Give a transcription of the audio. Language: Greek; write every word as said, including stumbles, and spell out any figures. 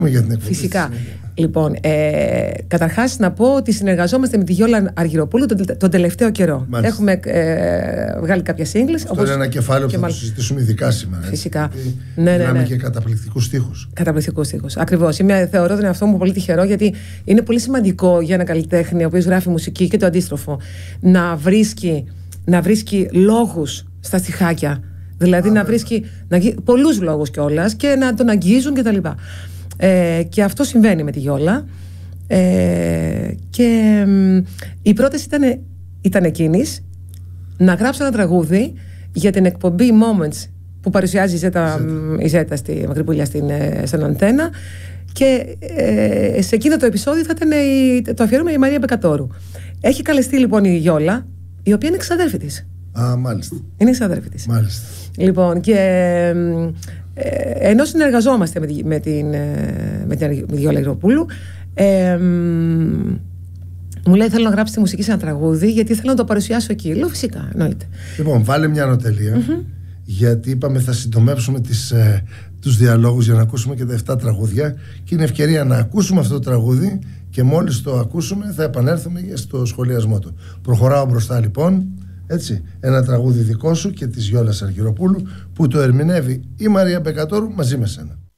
Για την εκπομπή. Φυσικά. Λοιπόν, ε, καταρχάς να πω ότι συνεργαζόμαστε με τη Γιόλα Αργυροπούλου τον, τον τελευταίο καιρό. Μάλιστα. Έχουμε ε, βγάλει κάποια singles. Αυτό είναι ένα κεφάλαιο που θα το συζητήσουμε ειδικά σήμερα. Φυσικά. Έτσι, ναι, ναι, ναι. Και καταπληκτικούς στίχους. Καταπληκτικούς στίχους. Ακριβώς. Είμαι, θεωρώ τον εαυτό μου πολύ τυχερό, γιατί είναι πολύ σημαντικό για ένα καλλιτέχνη ο οποίος γράφει μουσική και το αντίστροφο να βρίσκει, να βρίσκει λόγους στα στιχάκια. Δηλαδή Α, να βρίσκει να, πολλούς λόγους κιόλας και να τον αγγίζουν κτλ. Ε, και αυτό συμβαίνει με τη Γιόλα. Ε, και ε, η πρόταση ήταν, ήταν εκείνης να γράψω ένα τραγούδι για την εκπομπή Moments που παρουσιάζει η Ζέτα, η Ζέτα στη Μακρυπούλια στην, στην Αντένα, και ε, σε εκείνο το επεισόδιο θα ήταν η, το αφιέρωμα η Μαρία Μπεκατόρου. Έχει καλεστεί λοιπόν η Γιόλα, η οποία είναι εξαδέρφη της. Α, μάλιστα. Είναι εξαδέρφη της. Μάλιστα. Λοιπόν, και ε, ενώ συνεργαζόμαστε με, τη, με την, με την Γιόλα Αργυροπούλου, ε, μου λέει θέλω να γράψει τη μουσική σε ένα τραγούδι, γιατί θέλω να το παρουσιάσω εκεί. Λέω φυσικά, εννοείται. Λοιπόν, βάλε μια ανωτελεία, mm-hmm. γιατί είπαμε θα συντομεύσουμε τις, ε, τους διαλόγους για να ακούσουμε και τα εφτά τραγούδια, και είναι ευκαιρία να ακούσουμε αυτό το τραγούδι και μόλις το ακούσουμε θα επανέλθουμε στο σχολιασμό του. Προχωράω μπροστά λοιπόν, έτσι, ένα τραγούδι δικό σου και της Γιόλας Αργυροπούλου που το ερμηνεύει η Μαρία Μπεκατόρου μαζί με σένα.